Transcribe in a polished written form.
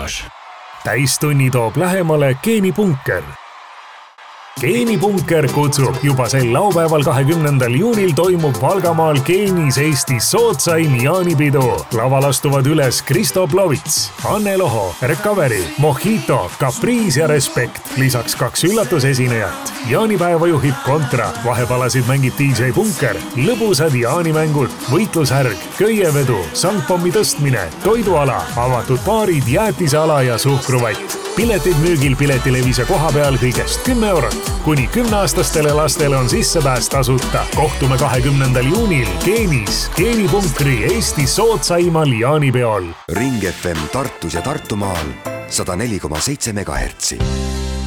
Garage. Täistunni toob lähemale Geenipunker. Geenipunker kutsub juba sel laupäeval 20. juunil toimub Valgamaal Geenis Eestis sootsaim jaanipidu. Laval astuvad üles Kristo Plovits, Anne Loho, Recovery, Mojito, Caprice ja Respekt. Lisaks 2 üllatusesinejat. Jaanipäeva juhib Kontra, vahepalasid mängib DJ Punker, lõbusad jaanimängud, võitlushärg, köievedu, sangpommi tõstmine, toiduala, avatud baarid, jäätiseala ja suhkruvatt. Piletid müügil Piletilevis ja koha peal kõigest 10 eurot. Kuni 10-aastastele lastele on sissepääs tasuta. Kohtume 20. juunil Geenis, Geenipunkri Eesti sootsaimal jaanipeol. Ring FM Tartus ja Tartumaal 104,7 MHz.